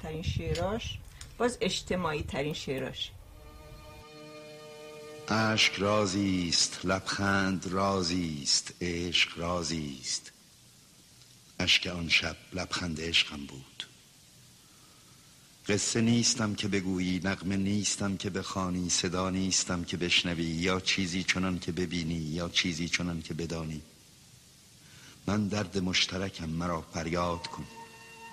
ترین شعراش باز اجتماعی ترین شعراش. اشک رازی است، لبخند رازی است، عشق رازی است. اشک آن شب لبخند عشقم بود. قصه نیستم که بگویی، نغمه نیستم که بخوانی، صدا نیستم که بشنوی، یا چیزی چنان که ببینی یا چیزی چنان که بدانی. من درد مشترکم، مرا فریاد کن.